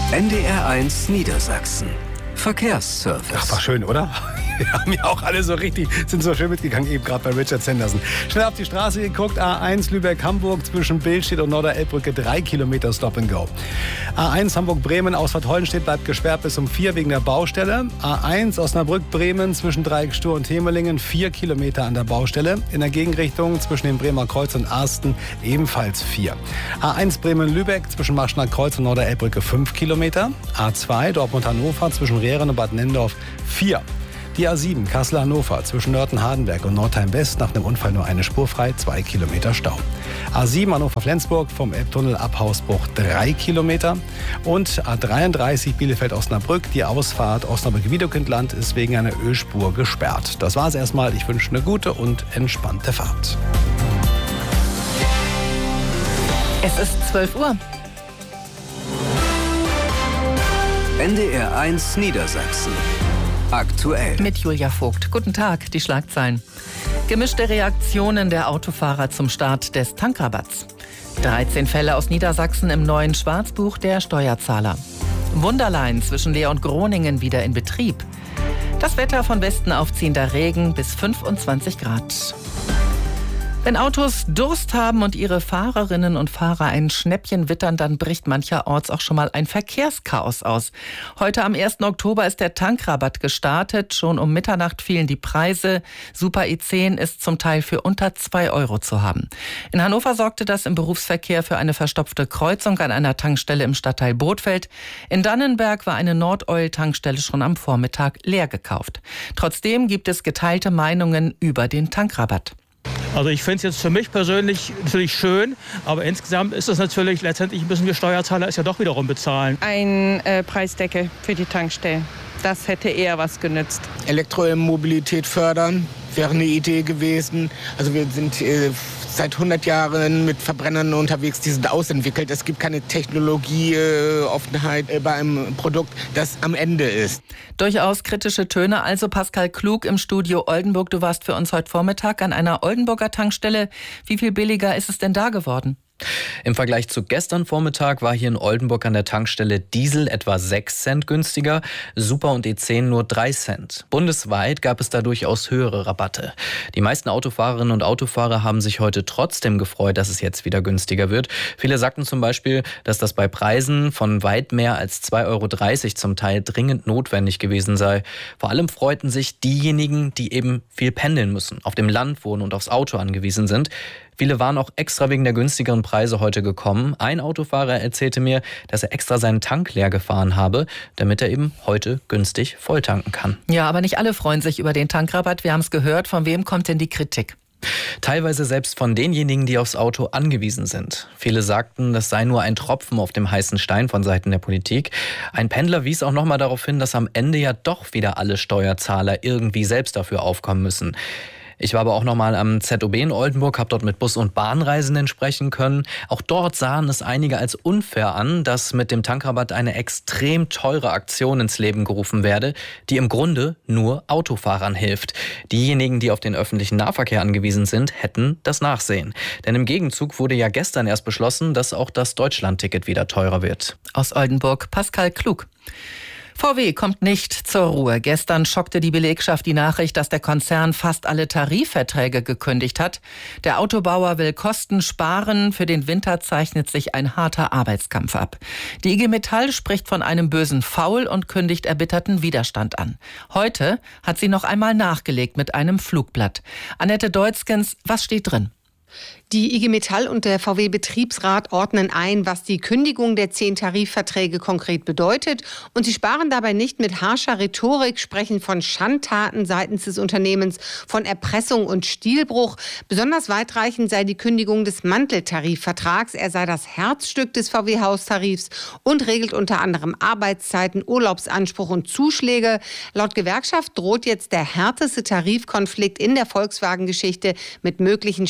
NDR1 Niedersachsen. Verkehrsservice. Ach, war schön, oder? Wir haben ja auch alle sind so schön mitgegangen, eben gerade bei Richard Sanderson. Schnell auf die Straße geguckt, A1 Lübeck-Hamburg zwischen Billstedt und Norderelbbrücke 3 Kilometer Stop and Go. A1 Hamburg-Bremen, Ausfahrt Hollenstedt bleibt gesperrt bis um 4 wegen der Baustelle. A1 Osnabrück-Bremen zwischen Dreieckstur und Temelingen 4 Kilometer an der Baustelle. In der Gegenrichtung zwischen dem Bremer Kreuz und Arsten ebenfalls 4. A1 Bremen-Lübeck zwischen Marschner Kreuz und Norderelbbrücke 5 Kilometer. A2 Dortmund-Hannover zwischen Rehren und Bad Nendorf 4. Die A7 Kassel-Hannover zwischen Nörten-Hardenberg und Nordheim-West nach einem Unfall nur eine Spur frei, 2 Kilometer Stau. A7 Hannover-Flensburg vom Elbtunnel ab Hausbruch 3 Kilometer. Und A33 Bielefeld-Osnabrück, die Ausfahrt Osnabrück-Wiedekindland ist wegen einer Ölspur gesperrt. Das war's erstmal. Ich wünsche eine gute und entspannte Fahrt. Es ist 12 Uhr. NDR1 Niedersachsen. Aktuell. Mit Julia Vogt. Guten Tag, die Schlagzeilen. Gemischte Reaktionen der Autofahrer zum Start des Tankrabatts. 13 Fälle aus Niedersachsen im neuen Schwarzbuch der Steuerzahler. Wunderlein zwischen Leer und Groningen wieder in Betrieb. Das Wetter von Westen aufziehender Regen bis 25 Grad. Wenn Autos Durst haben und ihre Fahrerinnen und Fahrer ein Schnäppchen wittern, dann bricht mancherorts auch schon mal ein Verkehrschaos aus. Heute am 1. Oktober ist der Tankrabatt gestartet. Schon um Mitternacht fielen die Preise. Super E10 ist zum Teil für unter 2 Euro zu haben. In Hannover sorgte das im Berufsverkehr für eine verstopfte Kreuzung an einer Tankstelle im Stadtteil Bothfeld. In Dannenberg war eine Nord-Oil-Tankstelle schon am Vormittag leer gekauft. Trotzdem gibt es geteilte Meinungen über den Tankrabatt. Also ich finde es jetzt für mich persönlich natürlich schön, aber insgesamt ist es natürlich, letztendlich müssen wir Steuerzahler es ja doch wiederum bezahlen. Ein Preisdeckel für die Tankstellen, das hätte eher was genützt. Elektromobilität fördern wäre eine Idee gewesen. Also wir sind seit 100 Jahren mit Verbrennern unterwegs, die sind ausentwickelt. Es gibt keine Technologieoffenheit bei einem Produkt, das am Ende ist. Durchaus kritische Töne. Also Pascal Klug im Studio Oldenburg. Du warst für uns heute Vormittag an einer Oldenburger Tankstelle. Wie viel billiger ist es denn da geworden? Im Vergleich zu gestern Vormittag war hier in Oldenburg an der Tankstelle Diesel etwa 6 Cent günstiger, Super und E10 nur 3 Cent. Bundesweit gab es da durchaus höhere Rabatte. Die meisten Autofahrerinnen und Autofahrer haben sich heute trotzdem gefreut, dass es jetzt wieder günstiger wird. Viele sagten zum Beispiel, dass das bei Preisen von weit mehr als 2,30 Euro zum Teil dringend notwendig gewesen sei. Vor allem freuten sich diejenigen, die eben viel pendeln müssen, auf dem Land wohnen und aufs Auto angewiesen sind. Viele waren auch extra wegen der günstigeren Preise heute gekommen. Ein Autofahrer erzählte mir, dass er extra seinen Tank leer gefahren habe, damit er eben heute günstig volltanken kann. Ja, aber nicht alle freuen sich über den Tankrabatt. Wir haben es gehört. Von wem kommt denn die Kritik? Teilweise selbst von denjenigen, die aufs Auto angewiesen sind. Viele sagten, das sei nur ein Tropfen auf dem heißen Stein von Seiten der Politik. Ein Pendler wies auch nochmal darauf hin, dass am Ende ja doch wieder alle Steuerzahler irgendwie selbst dafür aufkommen müssen. Ich war aber auch nochmal am ZOB in Oldenburg, habe dort mit Bus- und Bahnreisenden sprechen können. Auch dort sahen es einige als unfair an, dass mit dem Tankrabatt eine extrem teure Aktion ins Leben gerufen werde, die im Grunde nur Autofahrern hilft. Diejenigen, die auf den öffentlichen Nahverkehr angewiesen sind, hätten das Nachsehen. Denn im Gegenzug wurde ja gestern erst beschlossen, dass auch das Deutschlandticket wieder teurer wird. Aus Oldenburg, Pascal Klug. VW kommt nicht zur Ruhe. Gestern schockte die Belegschaft die Nachricht, dass der Konzern fast alle Tarifverträge gekündigt hat. Der Autobauer will Kosten sparen. Für den Winter zeichnet sich ein harter Arbeitskampf ab. Die IG Metall spricht von einem bösen Faul und kündigt erbitterten Widerstand an. Heute hat sie noch einmal nachgelegt mit einem Flugblatt. Annette Deutzkens, was steht drin? Die IG Metall und der VW-Betriebsrat ordnen ein, was die Kündigung der 10 Tarifverträge konkret bedeutet. Und sie sparen dabei nicht mit harscher Rhetorik, sprechen von Schandtaten seitens des Unternehmens, von Erpressung und Stilbruch. Besonders weitreichend sei die Kündigung des Manteltarifvertrags. Er sei das Herzstück des VW-Haustarifs und regelt unter anderem Arbeitszeiten, Urlaubsanspruch und Zuschläge. Laut Gewerkschaft droht jetzt der härteste Tarifkonflikt in der Volkswagen-Geschichte mit möglichen Streiks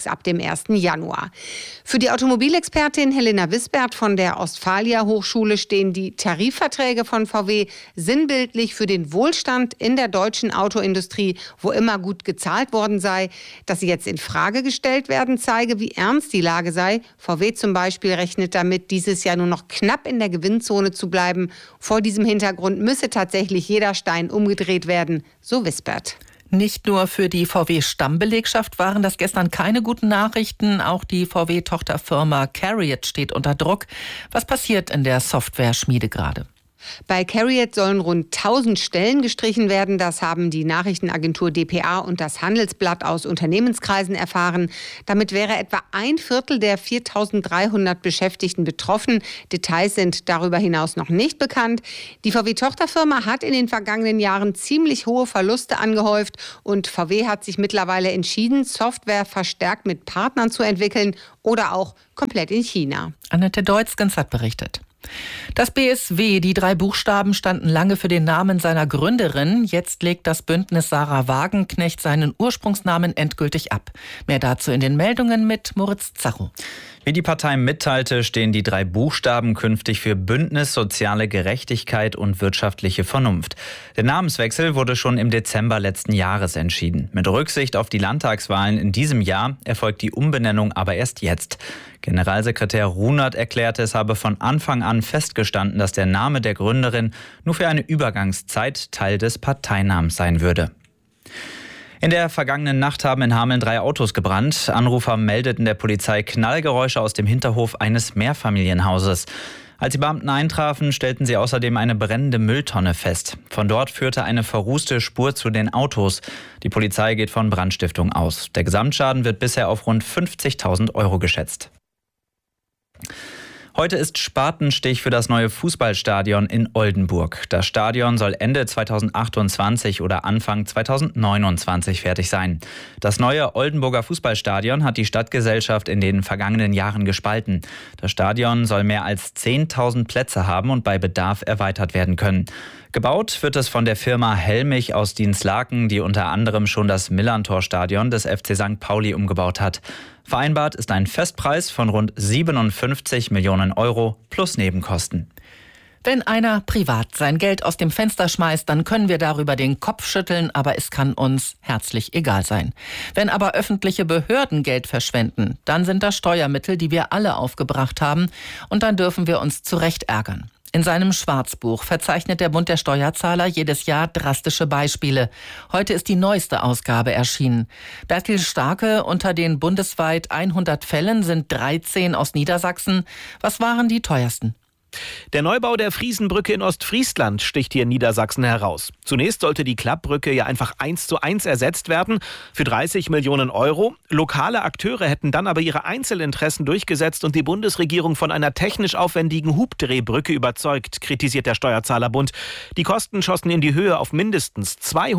ab dem 1. Januar. Für die Automobilexpertin Helena Wisbert von der Ostfalia Hochschule stehen die Tarifverträge von VW sinnbildlich für den Wohlstand in der deutschen Autoindustrie, wo immer gut gezahlt worden sei. Dass sie jetzt in Frage gestellt werden, zeige, wie ernst die Lage sei. VW zum Beispiel rechnet damit, dieses Jahr nur noch knapp in der Gewinnzone zu bleiben. Vor diesem Hintergrund müsse tatsächlich jeder Stein umgedreht werden, so Wisbert. Nicht nur für die VW-Stammbelegschaft waren das gestern keine guten Nachrichten. Auch die VW-Tochterfirma CARIAD steht unter Druck. Was passiert in der Software-Schmiede gerade? Bei CARIAD sollen rund 1000 Stellen gestrichen werden. Das haben die Nachrichtenagentur dpa und das Handelsblatt aus Unternehmenskreisen erfahren. Damit wäre etwa 1/4 der 4300 Beschäftigten betroffen. Details sind darüber hinaus noch nicht bekannt. Die VW-Tochterfirma hat in den vergangenen Jahren ziemlich hohe Verluste angehäuft und VW hat sich mittlerweile entschieden, Software verstärkt mit Partnern zu entwickeln oder auch komplett in China. Annette Deutzgens hat berichtet. Das BSW, die 3 Buchstaben, standen lange für den Namen seiner Gründerin. Jetzt legt das Bündnis Sarah Wagenknecht seinen Ursprungsnamen endgültig ab. Mehr dazu in den Meldungen mit Moritz Zacho. Wie die Partei mitteilte, stehen die 3 Buchstaben künftig für Bündnis Soziale Gerechtigkeit und wirtschaftliche Vernunft. Der Namenswechsel wurde schon im Dezember letzten Jahres entschieden. Mit Rücksicht auf die Landtagswahlen in diesem Jahr erfolgt die Umbenennung aber erst jetzt. Generalsekretär Runert erklärte, es habe von Anfang an festgestanden, dass der Name der Gründerin nur für eine Übergangszeit Teil des Parteinamens sein würde. In der vergangenen Nacht haben in Hameln 3 Autos gebrannt. Anrufer meldeten der Polizei Knallgeräusche aus dem Hinterhof eines Mehrfamilienhauses. Als die Beamten eintrafen, stellten sie außerdem eine brennende Mülltonne fest. Von dort führte eine verrußte Spur zu den Autos. Die Polizei geht von Brandstiftung aus. Der Gesamtschaden wird bisher auf rund 50.000 € geschätzt. Heute ist Spatenstich für das neue Fußballstadion in Oldenburg. Das Stadion soll Ende 2028 oder Anfang 2029 fertig sein. Das neue Oldenburger Fußballstadion hat die Stadtgesellschaft in den vergangenen Jahren gespalten. Das Stadion soll mehr als 10.000 Plätze haben und bei Bedarf erweitert werden können. Gebaut wird es von der Firma Helmich aus Dinslaken, die unter anderem schon das Millerntor-Stadion des FC St. Pauli umgebaut hat. Vereinbart ist ein Festpreis von rund 57 Millionen € plus Nebenkosten. Wenn einer privat sein Geld aus dem Fenster schmeißt, dann können wir darüber den Kopf schütteln, aber es kann uns herzlich egal sein. Wenn aber öffentliche Behörden Geld verschwenden, dann sind das Steuermittel, die wir alle aufgebracht haben, und dann dürfen wir uns zu Recht ärgern. In seinem Schwarzbuch verzeichnet der Bund der Steuerzahler jedes Jahr drastische Beispiele. Heute ist die neueste Ausgabe erschienen. Bertil Starke, unter den bundesweit 100 Fällen sind 13 aus Niedersachsen. Was waren die teuersten? Der Neubau der Friesenbrücke in Ostfriesland sticht hier in Niedersachsen heraus. Zunächst sollte die Klappbrücke ja einfach 1:1 ersetzt werden für 30 Millionen €. Lokale Akteure hätten dann aber ihre Einzelinteressen durchgesetzt und die Bundesregierung von einer technisch aufwendigen Hubdrehbrücke überzeugt, kritisiert der Steuerzahlerbund. Die Kosten schossen in die Höhe auf mindestens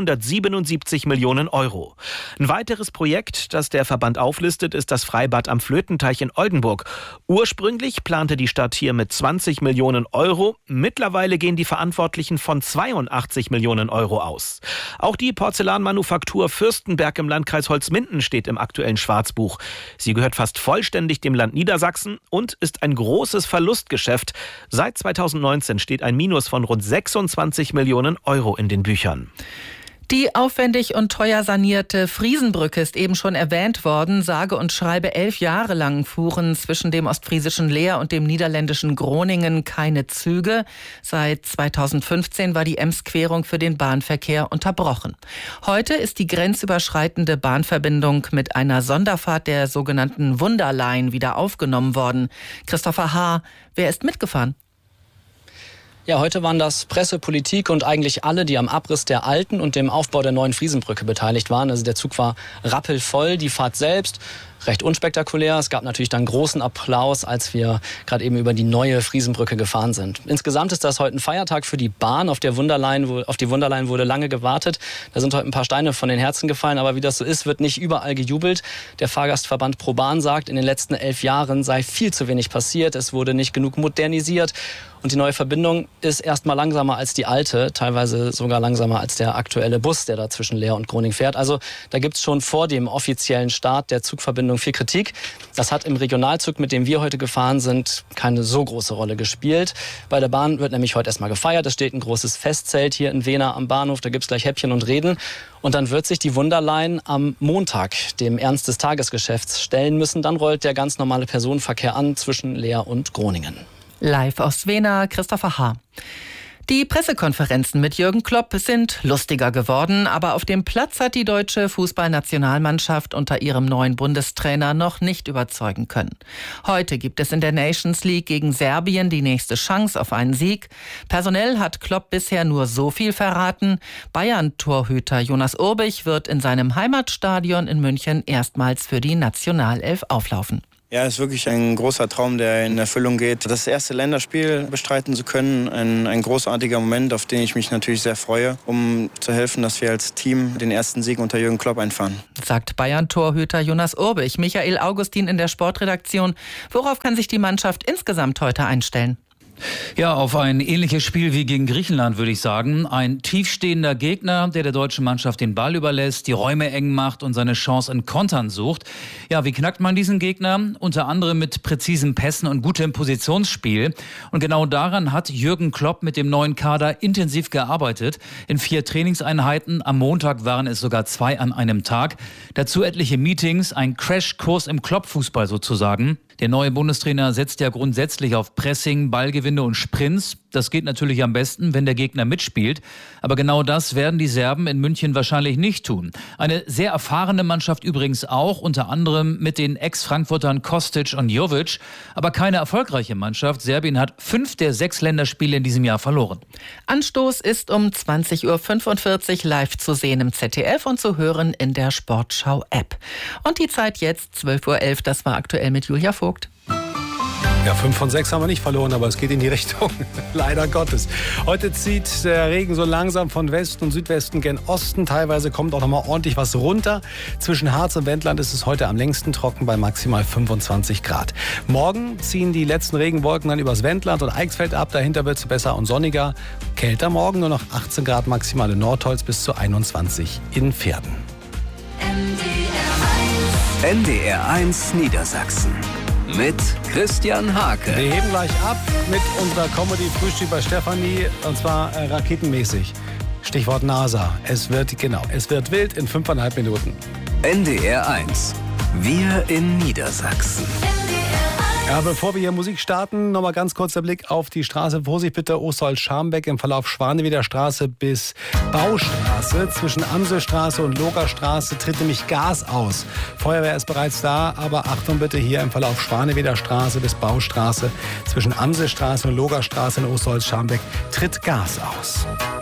277 Millionen €. Ein weiteres Projekt, das der Verband auflistet, ist das Freibad am Flötenteich in Oldenburg. Ursprünglich plante die Stadt hier mit 20 Millionen €. Mittlerweile gehen die Verantwortlichen von 82 Millionen € aus. Auch die Porzellanmanufaktur Fürstenberg im Landkreis Holzminden steht im aktuellen Schwarzbuch. Sie gehört fast vollständig dem Land Niedersachsen und ist ein großes Verlustgeschäft. Seit 2019 steht ein Minus von rund 26 Millionen € in den Büchern. Die aufwendig und teuer sanierte Friesenbrücke ist eben schon erwähnt worden. Sage und schreibe 11 Jahre lang fuhren zwischen dem ostfriesischen Leer und dem niederländischen Groningen keine Züge. Seit 2015 war die Ems-Querung für den Bahnverkehr unterbrochen. Heute ist die grenzüberschreitende Bahnverbindung mit einer Sonderfahrt der sogenannten Wunderline wieder aufgenommen worden. Christopher H., wer ist mitgefahren? Ja, heute waren das Presse, Politik und eigentlich alle, die am Abriss der alten und dem Aufbau der neuen Friesenbrücke beteiligt waren. Also der Zug war rappelvoll, die Fahrt selbst recht unspektakulär. Es gab natürlich dann großen Applaus, als wir gerade eben über die neue Friesenbrücke gefahren sind. Insgesamt ist das heute ein Feiertag für die Bahn. Auf die Wunderline wurde lange gewartet. Da sind heute ein paar Steine von den Herzen gefallen. Aber wie das so ist, wird nicht überall gejubelt. Der Fahrgastverband ProBahn sagt, in den letzten 11 Jahren sei viel zu wenig passiert. Es wurde nicht genug modernisiert. Und die neue Verbindung ist erstmal langsamer als die alte, teilweise sogar langsamer als der aktuelle Bus, der da zwischen Leer und Groningen fährt. Also da gibt es schon vor dem offiziellen Start der Zugverbindung Anbindung viel Kritik. Das hat im Regionalzug, mit dem wir heute gefahren sind, keine so große Rolle gespielt. Bei der Bahn wird nämlich heute erstmal gefeiert. Es steht ein großes Festzelt hier in Wehner am Bahnhof. Da gibt es gleich Häppchen und Reden. Und dann wird sich die Wunderline am Montag dem Ernst des Tagesgeschäfts stellen müssen. Dann rollt der ganz normale Personenverkehr an zwischen Leer und Groningen. Live aus Wehner, Christopher H. Die Pressekonferenzen mit Jürgen Klopp sind lustiger geworden, aber auf dem Platz hat die deutsche Fußballnationalmannschaft unter ihrem neuen Bundestrainer noch nicht überzeugen können. Heute gibt es in der Nations League gegen Serbien die nächste Chance auf einen Sieg. Personell hat Klopp bisher nur so viel verraten. Bayern-Torhüter Jonas Urbich wird in seinem Heimatstadion in München erstmals für die Nationalelf auflaufen. Ja, es ist wirklich ein großer Traum, der in Erfüllung geht. Das erste Länderspiel bestreiten zu können, ein großartiger Moment, auf den ich mich natürlich sehr freue, um zu helfen, dass wir als Team den ersten Sieg unter Jürgen Klopp einfahren. Sagt Bayern-Torhüter Jonas Urbich. Michael Augustin in der Sportredaktion. Worauf kann sich die Mannschaft insgesamt heute einstellen? Ja, auf ein ähnliches Spiel wie gegen Griechenland, würde ich sagen. Ein tiefstehender Gegner, der deutschen Mannschaft den Ball überlässt, die Räume eng macht und seine Chance in Kontern sucht. Ja, wie knackt man diesen Gegner? Unter anderem mit präzisen Pässen und gutem Positionsspiel. Und genau daran hat Jürgen Klopp mit dem neuen Kader intensiv gearbeitet. In 4 Trainingseinheiten, am Montag waren es sogar 2 an einem Tag. Dazu etliche Meetings, ein Crashkurs im Klopp-Fußball sozusagen. Der neue Bundestrainer setzt ja grundsätzlich auf Pressing, Ballgewinne und Sprints. Das geht natürlich am besten, wenn der Gegner mitspielt. Aber genau das werden die Serben in München wahrscheinlich nicht tun. Eine sehr erfahrene Mannschaft übrigens auch, unter anderem mit den Ex-Frankfurtern Kostic und Jovic. Aber keine erfolgreiche Mannschaft. Serbien hat 5 der 6 Länderspiele in diesem Jahr verloren. Anstoß ist um 20.45 Uhr live zu sehen im ZDF und zu hören in der Sportschau-App. Und die Zeit jetzt 12.11 Uhr, das war aktuell mit Julia Vogt. Ja, 5 von 6 haben wir nicht verloren, aber es geht in die Richtung. Leider Gottes. Heute zieht der Regen so langsam von Westen und Südwesten gen Osten. Teilweise kommt auch noch mal ordentlich was runter. Zwischen Harz und Wendland ist es heute am längsten trocken bei maximal 25 Grad. Morgen ziehen die letzten Regenwolken dann übers Wendland und Eichsfeld ab. Dahinter wird es besser und sonniger. Kälter morgen, nur noch 18 Grad maximal in Nordholz bis zu 21 in Verden. NDR1 Niedersachsen. Mit Christian Hake. Wir heben gleich ab mit unserer Comedy-Frühstück bei Stefanie, und zwar raketenmäßig. Stichwort NASA. Es wird wild in 5,5 Minuten. NDR1. Wir in Niedersachsen. Ja, bevor wir hier Musik starten, nochmal ganz kurz der Blick auf die Straße. Vorsicht bitte, Ostholz-Scharmbeck im Verlauf Schwaneweder Straße bis Baustraße. Zwischen Amselstraße und Logerstraße tritt nämlich Gas aus. Feuerwehr ist bereits da, aber Achtung bitte, hier im Verlauf Schwaneweder Straße bis Baustraße. Zwischen Amselstraße und Logerstraße in Ostholz-Scharmbeck tritt Gas aus.